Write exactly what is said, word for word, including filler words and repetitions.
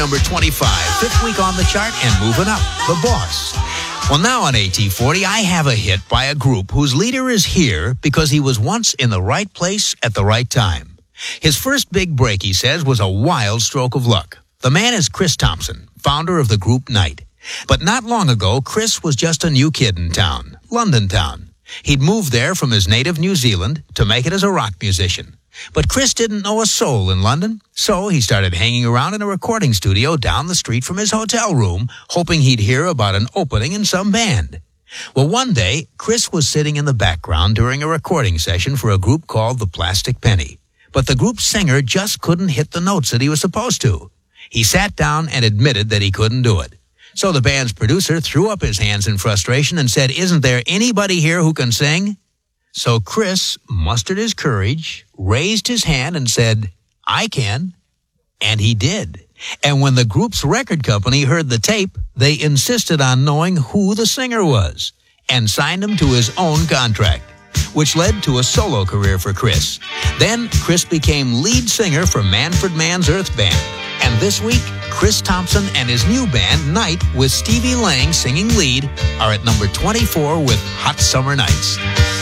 Number twenty-five, fifth week on the chart and moving up, The Boss. Well, now on A T forty, I have a hit by a group whose leader is here because he was once in the right place at the right time. His first big break, he says, was a wild stroke of luck. The man is Chris Thompson, founder of the group Night. But not long ago, Chris was just a new kid in town, London town. He'd moved there from his native New Zealand to make it as a rock musician. But Chris didn't know a soul in London, so he started hanging around in a recording studio down the street from his hotel room, hoping he'd hear about an opening in some band. Well, one day, Chris was sitting in the background during a recording session for a group called the Plastic Penny. But the group's singer just couldn't hit the notes that he was supposed to. He sat down and admitted that he couldn't do it. So the band's producer threw up his hands in frustration and said, "Isn't there anybody here who can sing?" So Chris mustered his courage, raised his hand, and said, "I can." And he did. And when the group's record company heard the tape, they insisted on knowing who the singer was and signed him to his own contract, which led to a solo career for Chris. Then Chris became lead singer for Manfred Mann's Earth Band. And this week, Chris Thompson and his new band, Night, with Stevie Lang singing lead, are at number twenty-four with Hot Summer Nights.